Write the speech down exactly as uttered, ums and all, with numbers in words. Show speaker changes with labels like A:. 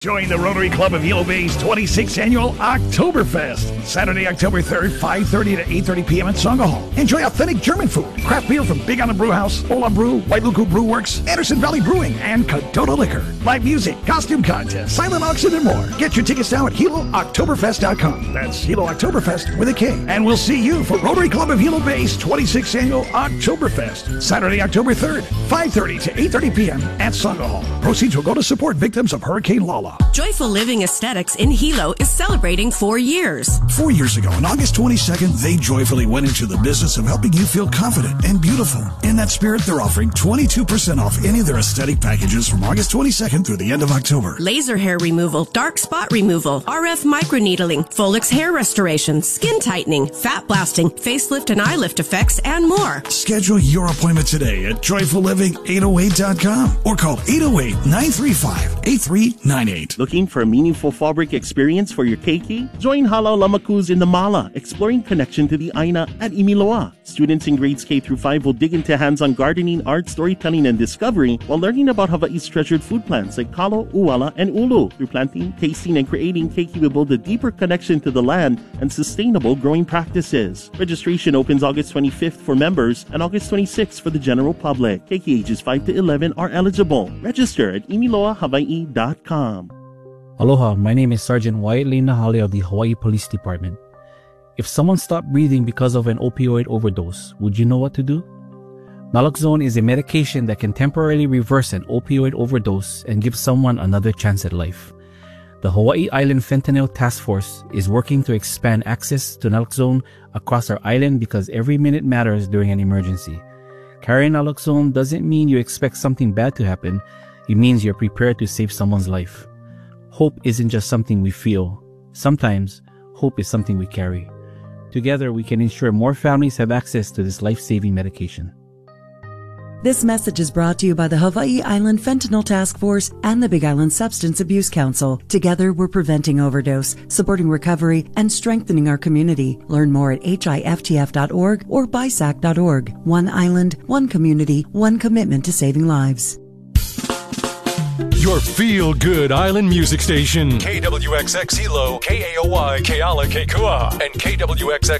A: Join the Rotary Club of Hilo Bay's twenty-sixth Annual Oktoberfest. Saturday, October third, five thirty to eight thirty p.m. at Songa Hall. Enjoy authentic German food, craft beer from Big Island Brew House, Ola Brew, White Luku Brew Works, Anderson Valley Brewing, and Cadota Liquor. Live music, costume contest, silent auction, and more. Get your tickets now at Hilo Oktoberfest dot com. That's Hilo Oktoberfest with a K. And we'll see you for Rotary Club of Hilo Bay's twenty-sixth Annual Oktoberfest. Saturday, October third, five thirty to eight thirty p.m. at Songa Hall. Proceeds will go to support victims of Hurricane Lala.
B: Joyful Living Aesthetics in Hilo is celebrating four years.
C: Four years ago, on August twenty-second, they joyfully went into the business of helping you feel confident and beautiful. In that spirit, they're offering twenty-two percent off any of their aesthetic packages from August twenty-second through the end of October.
B: Laser hair removal, dark spot removal, R F microneedling, Folix hair restoration, skin tightening, fat blasting, facelift and eye lift effects, and more.
C: Schedule your appointment today at joyful living eight oh eight dot com or call eight oh eight, nine three five, eight three nine eight.
D: Looking for a meaningful fabric experience for your keiki? Join Halaw Lamakus in the Mala, exploring connection to the Aina at Imiloa. Students in grades K through five will dig into hands-on gardening, art, storytelling, and discovery while learning about Hawaii's treasured food plants like kalo, uwala, and ulu. Through planting, tasting, and creating, keiki will build a deeper connection to the land and sustainable growing practices. Registration opens August twenty-fifth for members and August twenty-sixth for the general public. Keiki ages five to eleven are eligible. Register at imiloa hawaii dot com.
E: Aloha, my name is Sergeant Wyatt Lee Nahale of the Hawaii Police Department. If someone stopped breathing because of an opioid overdose, would you know what to do? Naloxone is a medication that can temporarily reverse an opioid overdose and give someone another chance at life. The Hawaii Island Fentanyl Task Force is working to expand access to naloxone across our island because every minute matters during an emergency. Carrying naloxone doesn't mean you expect something bad to happen. It means you're prepared to save someone's life. Hope isn't just something we feel. Sometimes, hope is something we carry. Together, we can ensure more families have access to this life-saving medication.
F: This message is brought to you by the Hawaii Island Fentanyl Task Force and the Big Island Substance Abuse Council. Together, we're preventing overdose, supporting recovery, and strengthening our community. Learn more at H I F T F dot org or B I S A C dot org. One island, one community, one commitment to saving lives.
G: Your feel-good island music station. K W X X Hilo, K A O Y, Keala, Kekua, and K W X X